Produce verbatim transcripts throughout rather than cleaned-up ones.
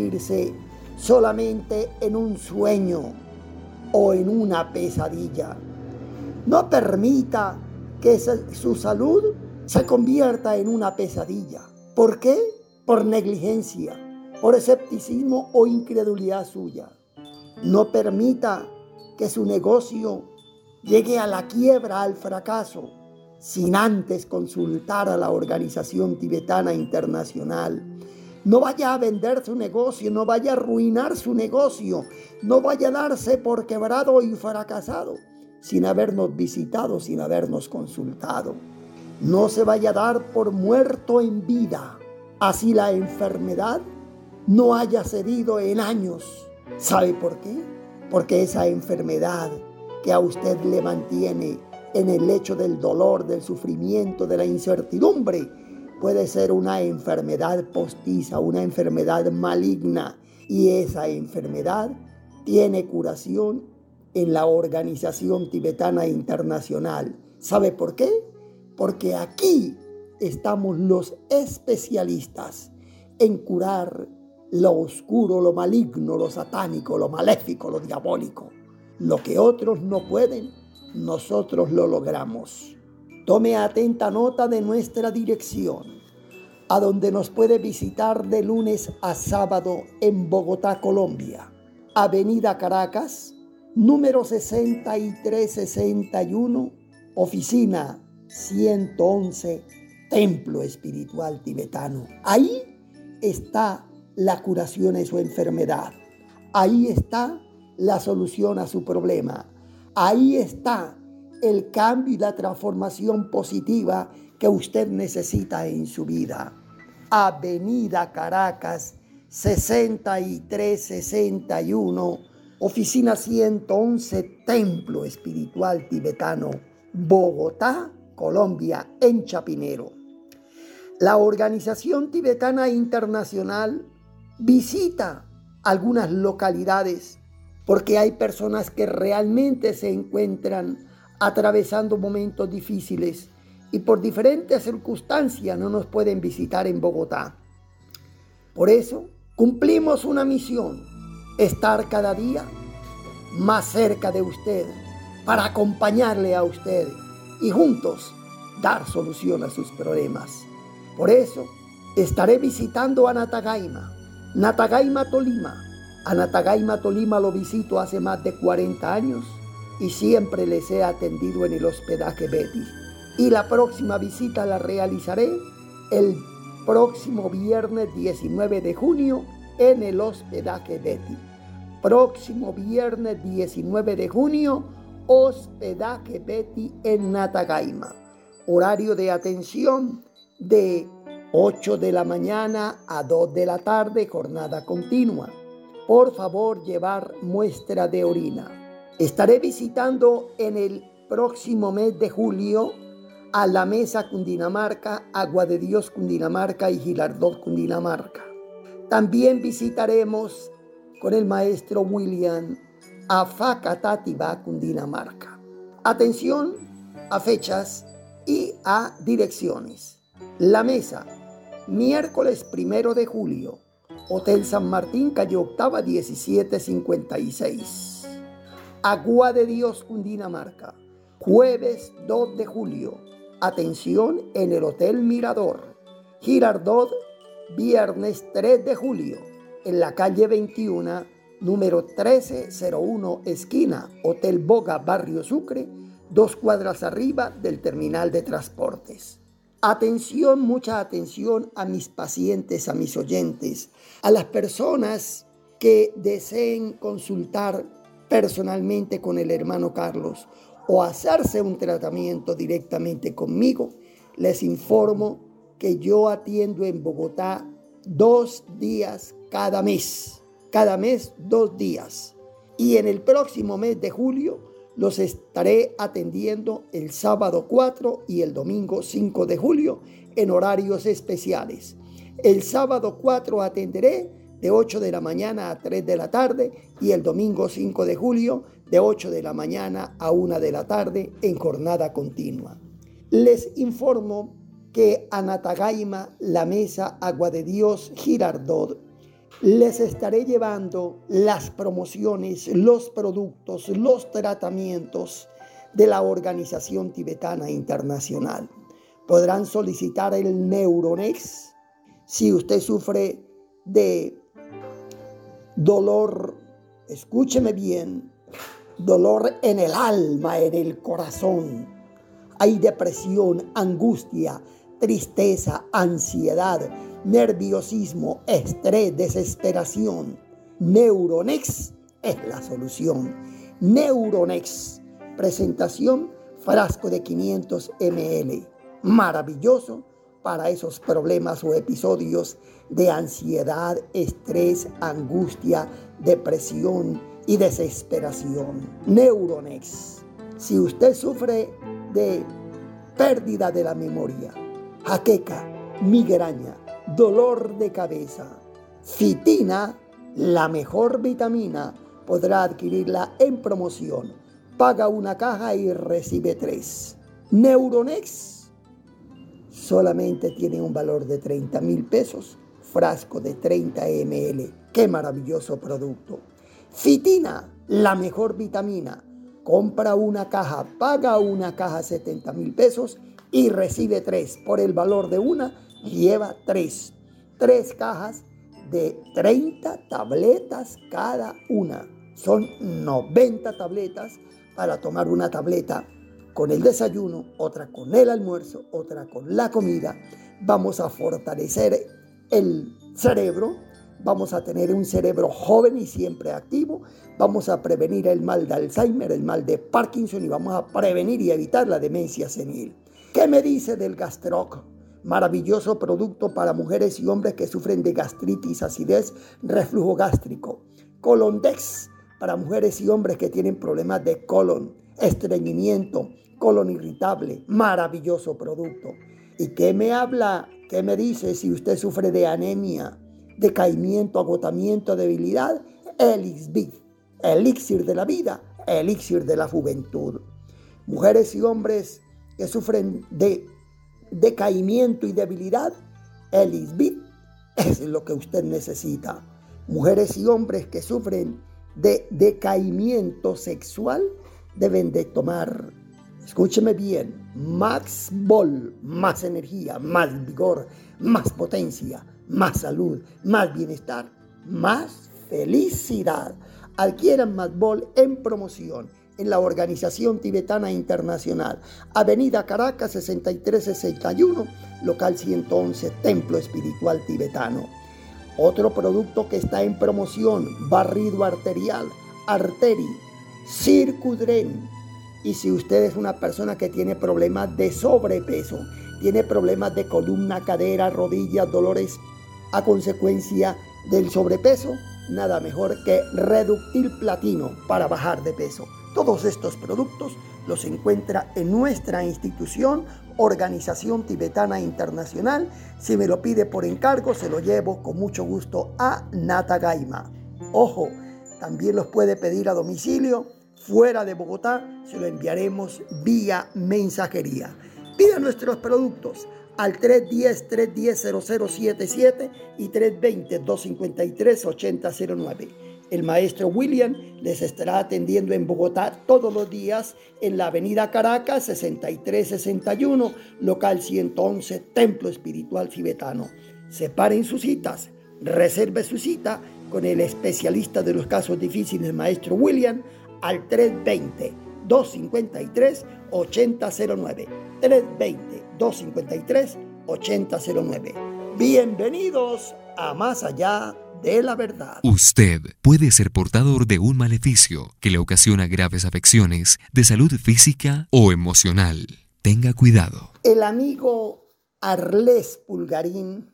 convertirse solamente en un sueño o en una pesadilla. No permita que su salud se convierta en una pesadilla. ¿Por qué? Por negligencia, por escepticismo o incredulidad suya. No permita que su negocio llegue a la quiebra, al fracaso, sin antes consultar a la Organización Tibetana Internacional. No vaya a vender su negocio, no vaya a arruinar su negocio, no vaya a darse por quebrado y fracasado sin habernos visitado, sin habernos consultado. No se vaya a dar por muerto en vida, así la enfermedad no haya cedido en años. ¿Sabe por qué? Porque esa enfermedad que a usted le mantiene en el lecho del dolor, del sufrimiento, de la incertidumbre, puede ser una enfermedad postiza, una enfermedad maligna, y esa enfermedad tiene curación en la Organización Tibetana Internacional. ¿Sabe por qué? Porque aquí estamos los especialistas en curar lo oscuro, lo maligno, lo satánico, lo maléfico, lo diabólico. Lo que otros no pueden, nosotros lo logramos. Tome atenta nota de nuestra dirección, a donde nos puede visitar de lunes a sábado en Bogotá, Colombia. Avenida Caracas, número sesenta y tres sesenta y uno, oficina ciento once, Templo Espiritual Tibetano. Ahí está la curación de su enfermedad. Ahí está la solución a su problema. Ahí está el cambio y la transformación positiva que usted necesita en su vida. Avenida Caracas, sesenta y tres sesenta y uno, oficina ciento once, Templo Espiritual Tibetano, Bogotá, Colombia, en Chapinero. La Organización Tibetana Internacional visita algunas localidades porque hay personas que realmente se encuentran atravesando momentos difíciles y por diferentes circunstancias no nos pueden visitar en Bogotá. Por eso cumplimos una misión: estar cada día más cerca de usted para acompañarle a usted y juntos dar solución a sus problemas. Por eso estaré visitando a Natagaima, Natagaima, Tolima. A Natagaima, Tolima lo visito hace más de cuarenta años y siempre les he atendido en el hospedaje Betty. Y la próxima visita la realizaré el próximo viernes diecinueve de junio en el hospedaje Betty. Próximo viernes diecinueve de junio, hospedaje Betty en Natagaima. Horario de atención de ocho de la mañana a dos de la tarde, jornada continua. Por favor, llevar muestra de orina. Estaré visitando en el próximo mes de julio a La Mesa, Cundinamarca, Agua de Dios, Cundinamarca y Girardot, Cundinamarca. También visitaremos con el maestro William a Facatativá, Cundinamarca. Atención a fechas y a direcciones. La Mesa, miércoles primero de julio, Hotel San Martín, calle Octava, diecisiete cincuenta y seis. Agua de Dios, Cundinamarca, jueves dos de julio. Atención en el Hotel Mirador. Girardot, viernes tres de julio, en la calle veintiuno, número trece cero uno, esquina Hotel Boga, Barrio Sucre, dos cuadras arriba del terminal de transportes. Atención, mucha atención a mis pacientes, a mis oyentes, a las personas que deseen consultar personalmente con el hermano Carlos o hacerse un tratamiento directamente conmigo. Les informo que yo atiendo en Bogotá dos días cada mes, cada mes dos días. Y en el próximo mes de julio los estaré atendiendo el sábado cuatro y el domingo cinco de julio en horarios especiales. El sábado cuatro atenderé de ocho de la mañana a tres de la tarde y el domingo cinco de julio de ocho de la mañana a una de la tarde en jornada continua. Les informo que a Natagaima, La Mesa, Agua de Dios, Girardot, les estaré llevando las promociones, los productos, los tratamientos de la Organización Tibetana Internacional. Podrán solicitar el Neuronex si usted sufre de dolor, escúcheme bien, dolor en el alma, en el corazón. Hay depresión, angustia, tristeza, ansiedad, nerviosismo, estrés, desesperación. Neuronex es la solución. Neuronex, presentación, frasco de quinientos mililitros. Maravilloso para esos problemas o episodios de ansiedad, estrés, angustia, depresión y desesperación. Neuronex. Si usted sufre de pérdida de la memoria, jaqueca, migraña, dolor de cabeza, fitina, la mejor vitamina, podrá adquirirla en promoción. Paga una caja y recibe tres. Neuronex solamente tiene un valor de treinta mil pesos, frasco de treinta mililitros. ¡Qué maravilloso producto! Fitina, la mejor vitamina. Compra una caja, paga una caja setenta mil pesos y recibe tres. Por el valor de una, lleva tres. Tres cajas de treinta tabletas cada una. Son noventa tabletas para tomar una tableta con el desayuno, otra con el almuerzo, otra con la comida. Vamos a fortalecer el cerebro, vamos a tener un cerebro joven y siempre activo, vamos a prevenir el mal de Alzheimer, el mal de Parkinson y vamos a prevenir y evitar la demencia senil. ¿Qué me dice del Gastroc? Maravilloso producto para mujeres y hombres que sufren de gastritis, acidez, reflujo gástrico. Colondex para mujeres y hombres que tienen problemas de colon, estreñimiento, colon irritable. Maravilloso producto. ¿Y qué me habla? ¿Qué me dice si usted sufre de anemia, decaimiento, agotamiento, debilidad? Elixir, elixir de la vida, elixir de la juventud. Mujeres y hombres que sufren de decaimiento y debilidad, Elixir es lo que usted necesita. Mujeres y hombres que sufren de decaimiento sexual deben de tomar, escúcheme bien, Max Bol, más energía, más vigor, más potencia, más salud, más bienestar, más felicidad. Adquieran Max Bol en promoción en la Organización Tibetana Internacional, Avenida Caracas sesenta y tres sesenta y uno, local ciento once, Templo Espiritual Tibetano. Otro producto que está en promoción, barrido arterial, Arteri, Circudren. Y si usted es una persona que tiene problemas de sobrepeso, tiene problemas de columna, cadera, rodillas, dolores a consecuencia del sobrepeso, nada mejor que Reductil Platino para bajar de peso. Todos estos productos los encuentra en nuestra institución, Organización Tibetana Internacional. Si me lo pide por encargo, se lo llevo con mucho gusto a Natagaima. Ojo, también los puede pedir a domicilio. Fuera de Bogotá, se lo enviaremos vía mensajería. Pida nuestros productos al tres uno cero, tres uno cero, cero cero siete siete y tres dos cero, dos cinco tres, ocho cero cero nueve. El maestro William les estará atendiendo en Bogotá todos los días en la avenida Caracas sesenta y tres sesenta y uno, local ciento once, Templo Espiritual Tibetano. Separen sus citas, reserve su cita con el especialista de los casos difíciles, el maestro William, al tres dos cero, dos cinco tres, ocho cero cero nueve. tres dos cero, dos cinco tres, ocho cero cero nueve. Bienvenidos a Más Allá de la Verdad. Usted puede ser portador de un maleficio que le ocasiona graves afecciones de salud física o emocional. Tenga cuidado. El amigo Arles Pulgarín,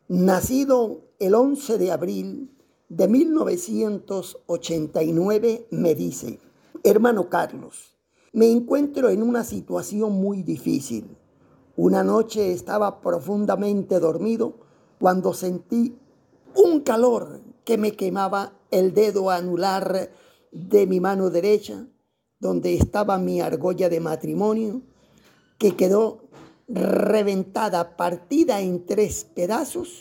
nacido el once de abril de mil novecientos ochenta y nueve, me dice: hermano Carlos, me encuentro en una situación muy difícil. Una noche estaba profundamente dormido cuando sentí un calor que me quemaba el dedo anular de mi mano derecha, donde estaba mi argolla de matrimonio, que quedó reventada, partida en tres pedazos,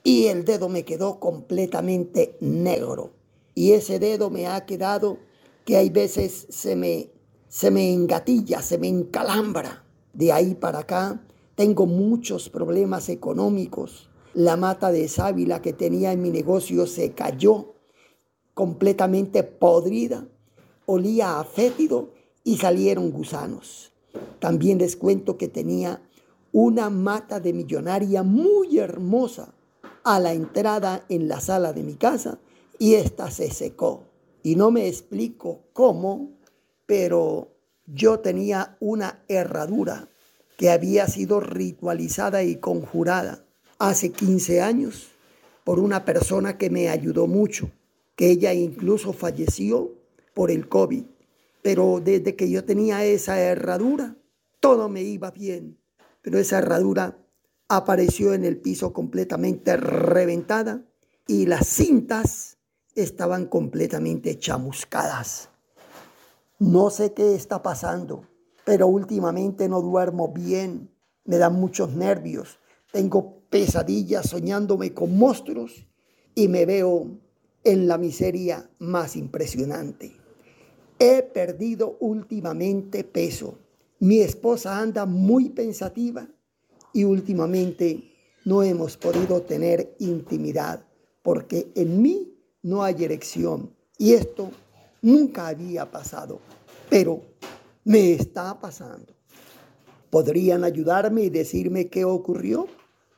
y el dedo me quedó completamente negro. Y ese dedo me ha quedado que hay veces se me, se me engatilla, se me encalambra. De ahí para acá tengo muchos problemas económicos. La mata de sábila que tenía en mi negocio se cayó completamente podrida, olía a fétido y salieron gusanos. También les cuento que tenía una mata de millonaria muy hermosa a la entrada en la sala de mi casa y esta se secó. Y no me explico cómo, pero yo tenía una herradura que había sido ritualizada y conjurada hace quince años por una persona que me ayudó mucho, que ella incluso falleció por el COVID. Pero desde que yo tenía esa herradura, todo me iba bien. Pero esa herradura apareció en el piso completamente reventada y las cintas estaban completamente chamuscadas. No sé qué está pasando, pero últimamente no duermo bien. Me dan muchos nervios. Tengo pesadillas soñándome con monstruos y me veo en la miseria más impresionante. He perdido últimamente peso. Mi esposa anda muy pensativa y últimamente no hemos podido tener intimidad porque en mí no hay erección y esto nunca había pasado, pero me está pasando. ¿Podrían ayudarme y decirme qué ocurrió?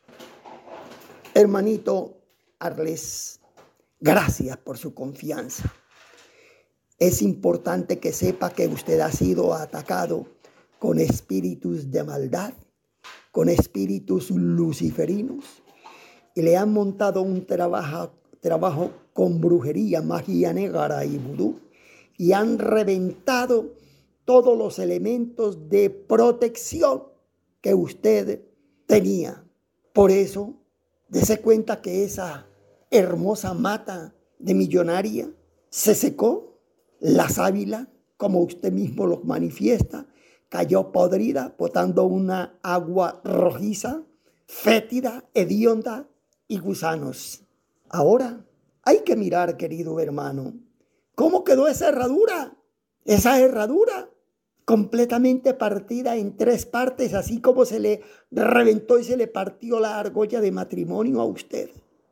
Hermanito Arles, gracias por su confianza. Es importante que sepa que usted ha sido atacado con espíritus de maldad, con espíritus luciferinos, y le han montado un trabajo, trabajo con brujería, magia negra y vudú, y han reventado todos los elementos de protección que usted tenía. Por eso, dése cuenta que esa hermosa mata de millonaria se secó. La sábila, como usted mismo lo manifiesta, cayó podrida, botando una agua rojiza, fétida, hedionda y gusanos. Ahora hay que mirar, querido hermano, cómo quedó esa herradura. Esa herradura completamente partida en tres partes, así como se le reventó y se le partió la argolla de matrimonio a usted.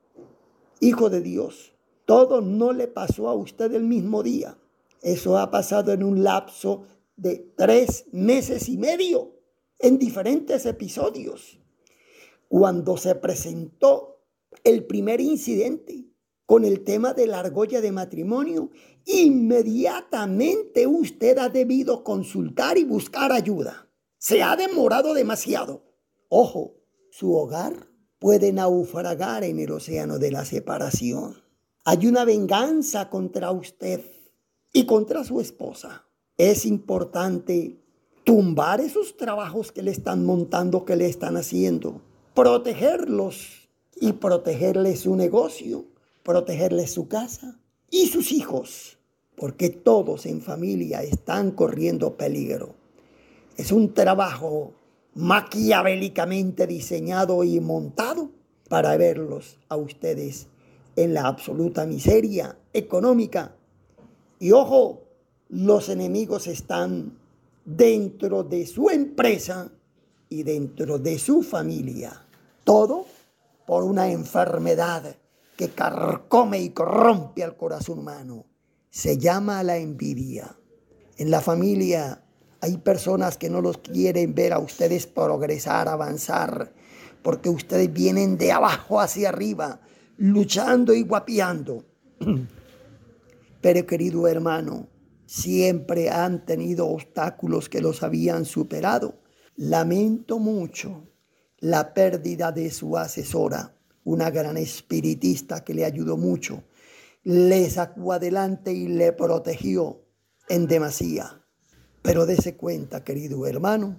Hijo de Dios, todo no le pasó a usted el mismo día. Eso ha pasado en un lapso de tres meses y medio, en diferentes episodios. Cuando se presentó el primer incidente con el tema de la argolla de matrimonio, inmediatamente usted ha debido consultar y buscar ayuda. Se ha demorado demasiado. Ojo, su hogar puede naufragar en el océano de la separación. Hay una venganza contra usted y contra su esposa. Es importante tumbar esos trabajos que le están montando, que le están haciendo, protegerlos y protegerle su negocio, protegerle su casa y sus hijos, porque todos en familia están corriendo peligro. Es un trabajo maquiavélicamente diseñado y montado para verlos a ustedes en la absoluta miseria económica. Y ojo, los enemigos están dentro de su empresa y dentro de su familia. Todo por una enfermedad que carcome y corrompe al corazón humano. Se llama la envidia. En la familia hay personas que no los quieren ver a ustedes progresar, avanzar, porque ustedes vienen de abajo hacia arriba, luchando y guapiando. Pero querido hermano, siempre han tenido obstáculos que los habían superado. Lamento mucho la pérdida de su asesora, una gran espiritista que le ayudó mucho. Le sacó adelante y le protegió en demasía. Pero dése cuenta, querido hermano,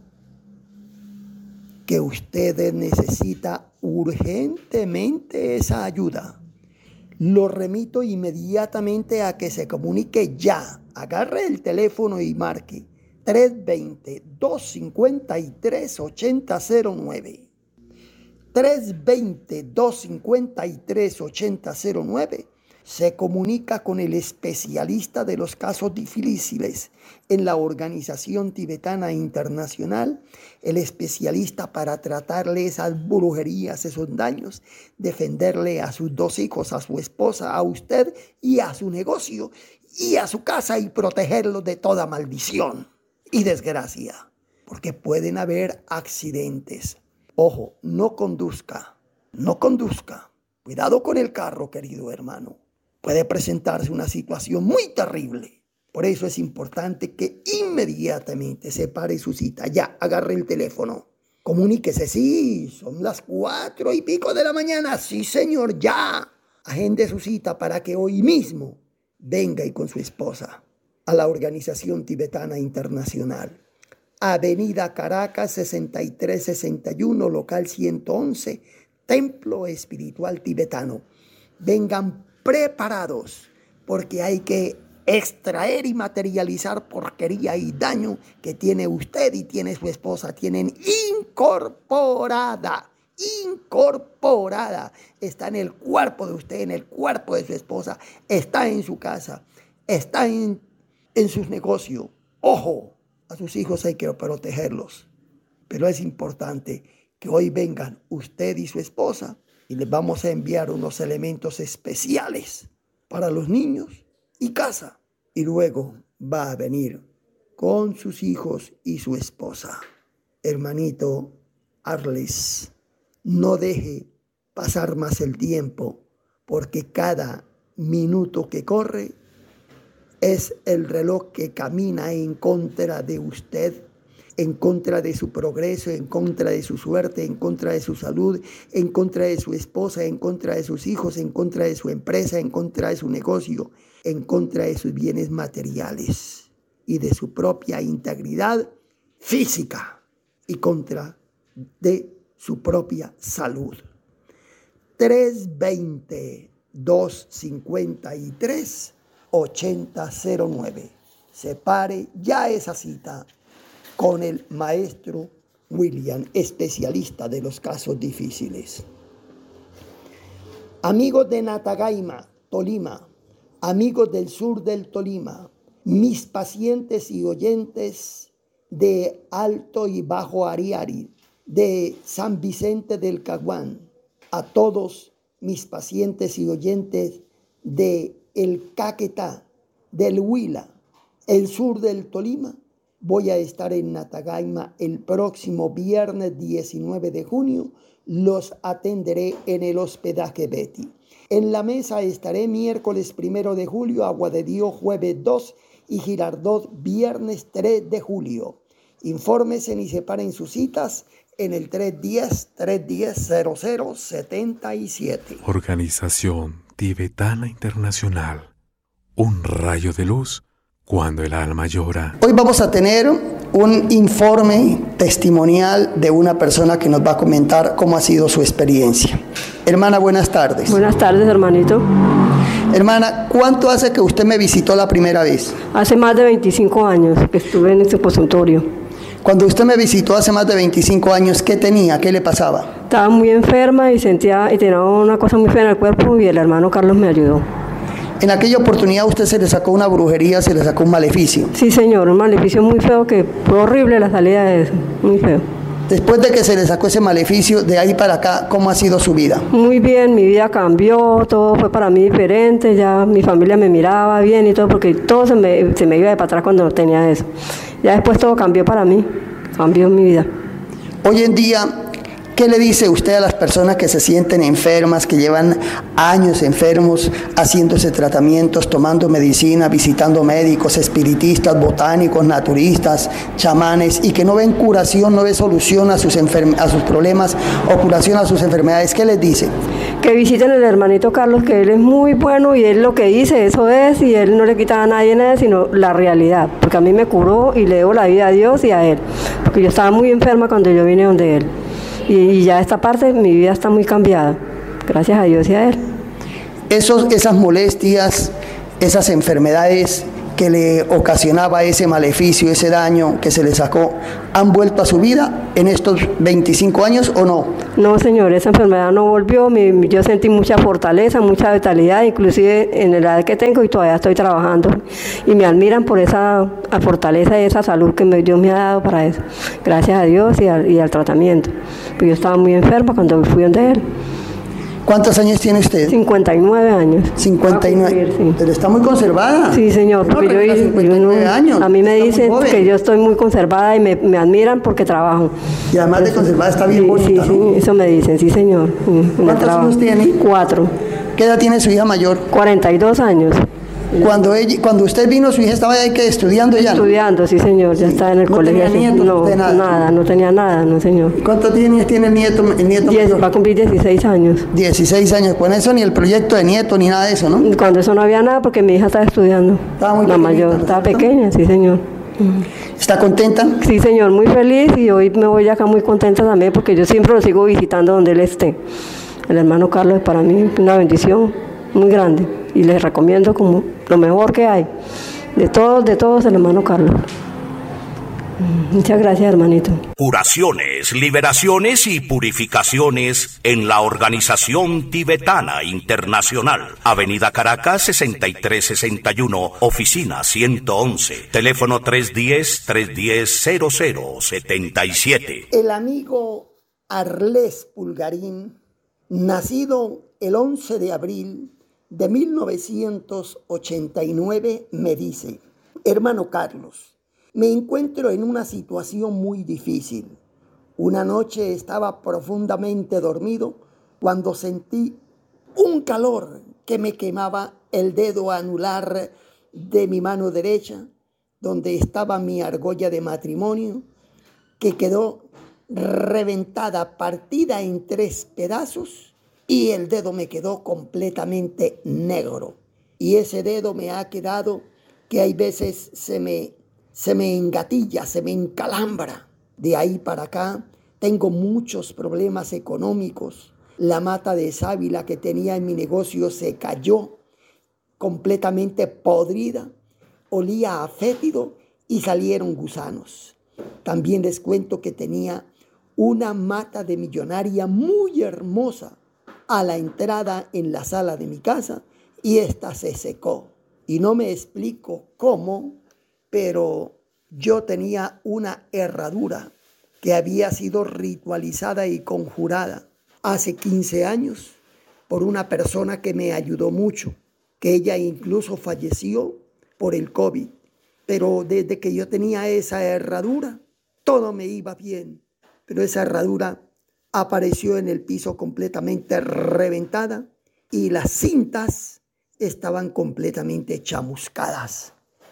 que usted necesita urgentemente esa ayuda. Lo remito inmediatamente a que se comunique ya. Agarre el teléfono y marque tres dos cero, dos cinco tres, ocho cero cero nueve. tres dos cero, dos cinco tres, ocho cero cero nueve se comunica con el especialista de los casos difíciles en la Organización Tibetana Internacional, el especialista para tratarle esas brujerías, esos daños, defenderle a sus dos hijos, a su esposa, a usted y a su negocio y a su casa y protegerlos de toda maldición y desgracia, porque pueden haber accidentes. Ojo, no conduzca, no conduzca. Cuidado con el carro, querido hermano. Puede presentarse una situación muy terrible. Por eso es importante que inmediatamente separe su cita. Ya, agarre el teléfono. Comuníquese, sí, son las cuatro y pico de la mañana. Sí, señor, ya. Agende su cita para que hoy mismo venga y con su esposa a la Organización Tibetana Internacional. Avenida Caracas, sesenta y tres sesenta y uno, local ciento once, Templo Espiritual Tibetano. Vengan preparados, porque hay que extraer y materializar porquería y daño que tiene usted y tiene su esposa. Tienen incorporada, incorporada. Está en el cuerpo de usted, en el cuerpo de su esposa, está en su casa, está en, en sus negocios. Ojo, a sus hijos hay que protegerlos, pero es importante que hoy vengan usted y su esposa y les vamos a enviar unos elementos especiales para los niños y casa. Y luego va a venir con sus hijos y su esposa. Hermanito Arles, no deje pasar más el tiempo, porque cada minuto que corre es el reloj que camina en contra de usted, en contra de su progreso, en contra de su suerte, en contra de su salud, en contra de su esposa, en contra de sus hijos, en contra de su empresa, en contra de su negocio, en contra de sus bienes materiales y de su propia integridad física y contra de su propia salud. tres dos cero, dos cinco tres, ocho cero cero nueve. Separe ya esa cita con el maestro William, especialista de los casos difíciles. Amigos de Natagaima, Tolima, amigos del sur del Tolima, mis pacientes y oyentes de Alto y Bajo Ariari, de San Vicente del Caguán, a todos mis pacientes y oyentes de el Caquetá, del Huila, el sur del Tolima. Voy a estar en Natagaima el próximo viernes diecinueve de junio. Los atenderé en el hospedaje Betty. En la mesa estaré miércoles primero de julio, Agua de Dios jueves dos y Girardot viernes tres de julio. Infórmense y separen sus citas en el tres uno cero, tres uno cero, cero cero siete siete. Organización Tibetana Internacional. Un rayo de luz cuando el alma llora. Hoy vamos a tener un informe testimonial de una persona que nos va a comentar cómo ha sido su experiencia. Hermana, buenas tardes. Buenas tardes, hermanito. Hermana, ¿cuánto hace que usted me visitó la primera vez? Hace más de veinticinco años que estuve en este consultorio. Cuando usted me visitó hace más de veinticinco años, ¿qué tenía? ¿Qué le pasaba? Estaba muy enferma y sentía y tenía una cosa muy fea en el cuerpo y el hermano Carlos me ayudó. En aquella oportunidad usted se le sacó una brujería, se le sacó un maleficio. Sí, señor, un maleficio muy feo que fue horrible la salida de eso, muy feo. Después de que se le sacó ese maleficio, de ahí para acá, ¿cómo ha sido su vida? Muy bien, mi vida cambió, todo fue para mí diferente, ya mi familia me miraba bien y todo, porque todo se me, se me iba de para atrás cuando tenía eso. Ya después todo cambió para mí, cambió mi vida. Hoy en día, ¿qué le dice usted a las personas que se sienten enfermas, que llevan años enfermos, haciéndose tratamientos, tomando medicina, visitando médicos, espiritistas, botánicos, naturistas, chamanes, y que no ven curación, no ven solución a sus, enferm- a sus problemas o curación a sus enfermedades? ¿Qué les dice? Que visiten al hermanito Carlos, que él es muy bueno y él lo que dice, eso es, y él no le quita a nadie nada, sino la realidad, porque a mí me curó y le debo la vida a Dios y a él, porque yo estaba muy enferma cuando yo vine donde él. Y ya esta parte, mi vida está muy cambiada, gracias a Dios y a Él. Esos, esas molestias, esas enfermedades que le ocasionaba ese maleficio, ese daño que se le sacó, han vuelto a su vida en estos veinticinco años o no? No, señor, esa enfermedad no volvió. Mi, yo sentí mucha fortaleza, mucha vitalidad, inclusive en la edad que tengo y todavía estoy trabajando. Y me admiran por esa fortaleza y esa salud que me, Dios me ha dado para eso. Gracias a Dios y, a, y al tratamiento. Pues yo estaba muy enferma cuando fui donde él. ¿Cuántos años tiene usted? cincuenta y nueve años. cincuenta y nueve. Sí. Pero está muy conservada. Sí, señor. Porque no, yo, cincuenta y nueve yo no, años. A mí me dicen que yo estoy muy conservada y me, me admiran porque trabajo. Y además de conservada está bien sí, bonita, sí, ¿no? Sí, eso me dicen, sí, señor. ¿Cuántos años tiene? Cuatro. ¿Qué edad tiene su hija mayor? cuarenta y dos años. Cuando ella, cuando usted vino, su hija estaba ahí que estudiando ya, ¿no? Estudiando, sí, señor, ya sí. Está en el ¿No colegio. Tenía nietos, no, nada. nada, no tenía nada, no, señor. ¿Cuántos tiene, tiene el nieto? El nieto Diez, va a cumplir dieciséis años. dieciséis años, con eso ni el proyecto de nieto ni nada de eso, ¿no? Cuando eso no había nada porque mi hija estaba estudiando. Estaba muy La mayor, ¿no? estaba pequeña, sí, señor. ¿Está contenta? Sí, señor, muy feliz y hoy me voy acá muy contenta también porque yo siempre lo sigo visitando donde él esté. El hermano Carlos es para mí una bendición muy grande y les recomiendo como lo mejor que hay. De todos, de todos, el hermano Carlos. Muchas gracias, hermanito. Curaciones, liberaciones y purificaciones en la Organización Tibetana Internacional. Avenida Caracas, sesenta y tres sesenta y uno, oficina ciento once. Teléfono tres uno cero, tres uno cero, cero cero siete siete. El amigo Arles Pulgarín, nacido el once de abril de mil novecientos ochenta y nueve, me dice: hermano Carlos, me encuentro en una situación muy difícil. Una noche estaba profundamente dormido cuando sentí un calor que me quemaba el dedo anular de mi mano derecha, donde estaba mi argolla de matrimonio, que quedó reventada, partida en tres pedazos, y el dedo me quedó completamente negro. Y ese dedo me ha quedado que hay veces se me, se me engatilla, se me encalambra. De ahí para acá tengo muchos problemas económicos. La mata de sábila que tenía en mi negocio se cayó completamente podrida, olía a fétido y salieron gusanos. También les cuento que tenía una mata de millonaria muy hermosa a la entrada en la sala de mi casa y esta se secó. Y no me explico cómo, pero yo tenía una herradura que había sido ritualizada y conjurada hace quince años por una persona que me ayudó mucho, que ella incluso falleció por el COVID. Pero desde que yo tenía esa herradura, todo me iba bien. Pero esa herradura apareció en el piso completamente reventada y las cintas estaban completamente chamuscadas.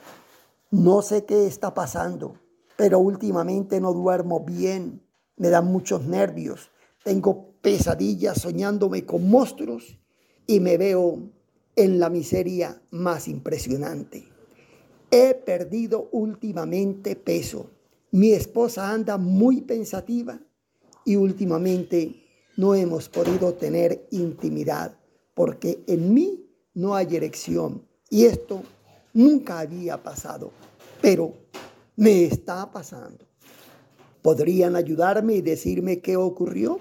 No sé qué está pasando, pero últimamente no duermo bien, me dan muchos nervios, tengo pesadillas soñándome con monstruos y me veo en la miseria más impresionante. He perdido últimamente peso, mi esposa anda muy pensativa y últimamente no hemos podido tener intimidad porque en mí no hay erección y esto nunca había pasado, pero me está pasando. ¿Podrían ayudarme y decirme qué ocurrió?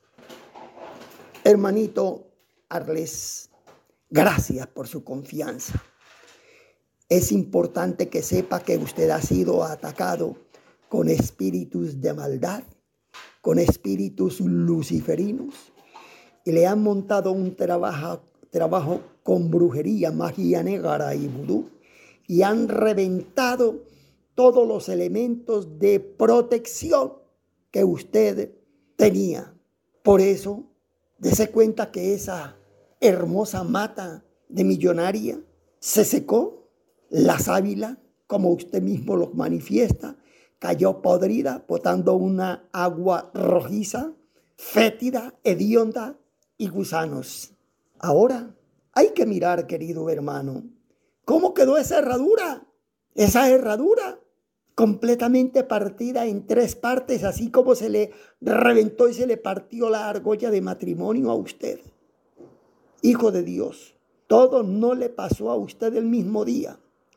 Hermanito Arles, gracias por su confianza. Es importante que sepa que usted ha sido atacado con espíritus de maldad, con espíritus luciferinos, y le han montado un trabajo, trabajo con brujería, magia negra y vudú, y han reventado todos los elementos de protección que usted tenía. Por eso, dése cuenta que esa hermosa mata de millonaria se secó, la sábila, como usted mismo lo manifiesta, cayó podrida, botando una agua rojiza, fétida, hedionda y gusanos. Ahora hay que mirar, querido hermano, cómo quedó esa herradura. Esa herradura completamente partida en tres partes, así como se le reventó y se le partió la argolla de matrimonio a usted. Hijo de Dios, todo no le pasó a usted el mismo día.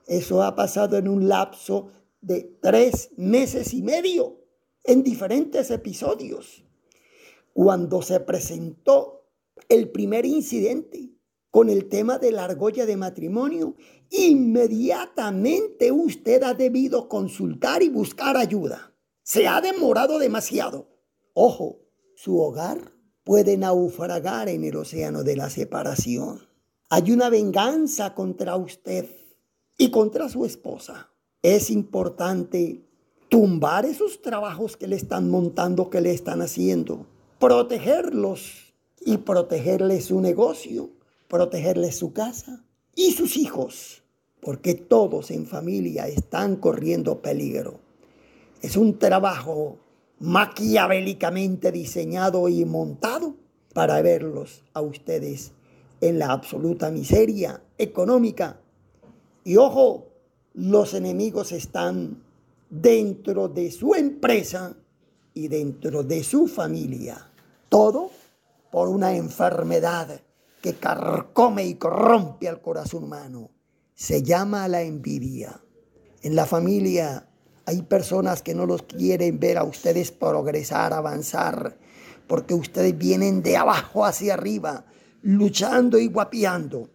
Eso ha pasado en un lapso de tres meses y medio, en diferentes episodios. Cuando se presentó el primer incidente con el tema de la argolla de matrimonio, inmediatamente usted ha debido consultar y buscar ayuda. Se ha demorado demasiado. Ojo, su hogar puede naufragar en el océano de la separación. Hay una venganza contra usted y contra su esposa. Es importante tumbar esos trabajos que le están montando, que le están haciendo, protegerlos y protegerle su negocio, protegerle su casa y sus hijos, porque todos en familia están corriendo peligro. Es un trabajo maquiavélicamente diseñado y montado para verlos a ustedes en la absoluta miseria económica. Y ojo, los enemigos están dentro de su empresa y dentro de su familia. Todo por una enfermedad que carcome y corrompe al corazón humano. Se llama la envidia. En la familia hay personas que no los quieren ver a ustedes progresar, avanzar, porque ustedes vienen de abajo hacia arriba, luchando y guapiando.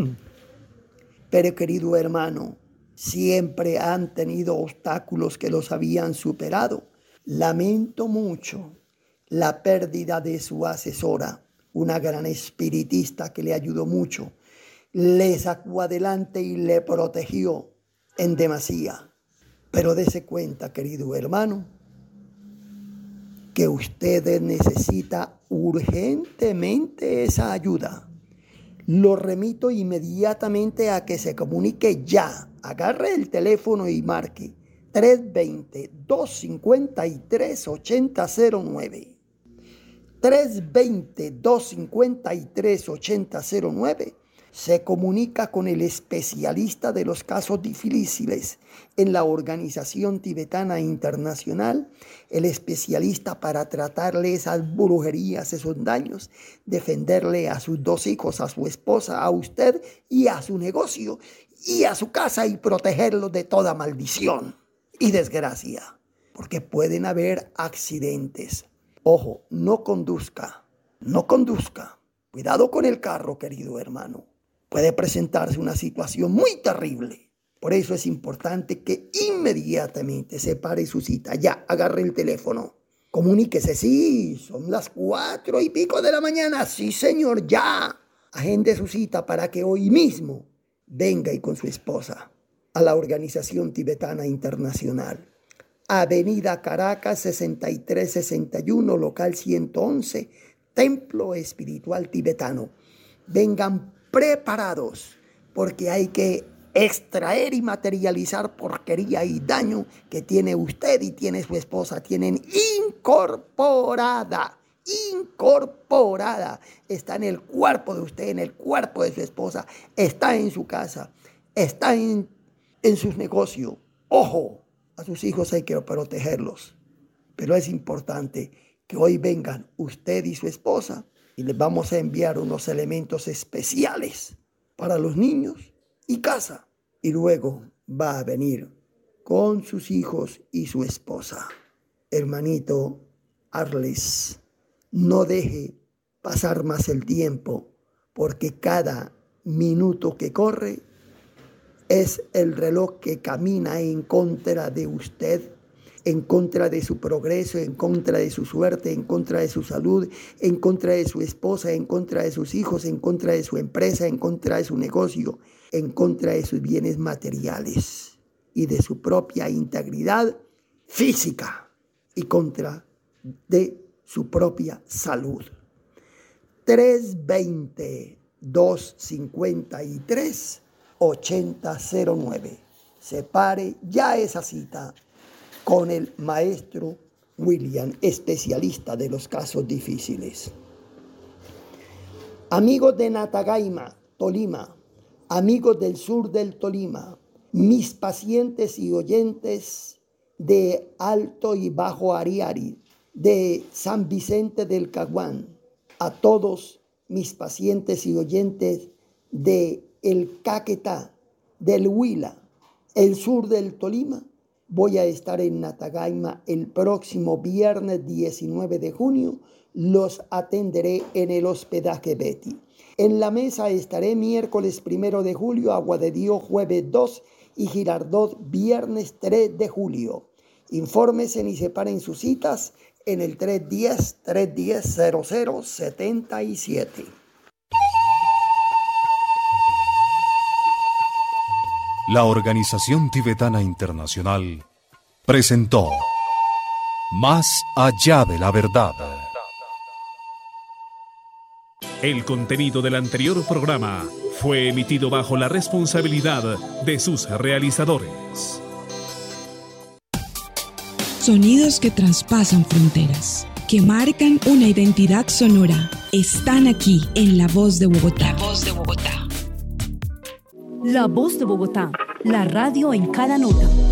Pero querido hermano, siempre han tenido obstáculos que los habían superado. Lamento mucho la pérdida de su asesora, una gran espiritista que le ayudó mucho. Le sacó adelante y le protegió en demasía. Pero dése cuenta, querido hermano, que usted necesita urgentemente esa ayuda. Lo remito inmediatamente a que se comunique ya. Agarre el teléfono y marque tres dos cero, dos cinco tres, ocho cero cero nueve. tres dos cero, dos cinco tres, ocho cero cero nueve. Se comunica con el especialista de los casos difíciles en la Organización Tibetana Internacional, el especialista para tratarle esas brujerías, esos daños, defenderle a sus dos hijos, a su esposa, a usted y a su negocio y a su casa y protegerlo de toda maldición y desgracia, porque pueden haber accidentes. Ojo, no conduzca, no conduzca. Cuidado con el carro, querido hermano. Puede presentarse una situación muy terrible. Por eso es importante que inmediatamente separe su cita. Ya, agarre el teléfono. Comuníquese. Sí, son las cuatro y pico de la mañana. Sí, señor, ya. Agende su cita para que hoy mismo venga y con su esposa a la Organización Tibetana Internacional. Avenida Caracas, sesenta y tres sesenta y uno, local ciento once, Templo Espiritual Tibetano. Vengan preparados, porque hay que extraer y materializar porquería y daño que tiene usted y tiene su esposa. Tienen incorporada, incorporada. Está en el cuerpo de usted, en el cuerpo de su esposa. Está en su casa, está en, en sus negocios. Ojo, a sus hijos hay que protegerlos. Pero es importante que hoy vengan usted y su esposa y les vamos a enviar unos elementos especiales para los niños y casa. Y luego va a venir con sus hijos y su esposa. Hermanito Arles, no deje pasar más el tiempo, porque cada minuto que corre es el reloj que camina en contra de usted, en contra de su progreso, en contra de su suerte, en contra de su salud, en contra de su esposa, en contra de sus hijos, en contra de su empresa, en contra de su negocio, en contra de sus bienes materiales y de su propia integridad física y contra de su propia salud. tres dos cero, dos cinco tres, ocho cero cero nueve. Separe ya esa cita con el maestro William, especialista de los casos difíciles. Amigos de Natagaima, Tolima, amigos del sur del Tolima, mis pacientes y oyentes de Alto y Bajo Ariari, de San Vicente del Caguán, a todos mis pacientes y oyentes de El Caquetá, del Huila, el sur del Tolima. Voy a estar en Natagaima el próximo viernes diecinueve de junio. Los atenderé en el hospedaje Betty. En la mesa estaré miércoles primero de julio, Agua de Dios jueves dos y Girardot viernes tres de julio. Infórmense y separen sus citas en el tres diez, tres diez, cero cero setenta y siete. La Organización Tibetana Internacional presentó Más allá de la verdad. El contenido del anterior programa fue emitido bajo la responsabilidad de sus realizadores. Sonidos que traspasan fronteras, que marcan una identidad sonora, están aquí en La Voz de Bogotá. La Voz de Bogotá. La Voz de Bogotá, la radio en cada nota.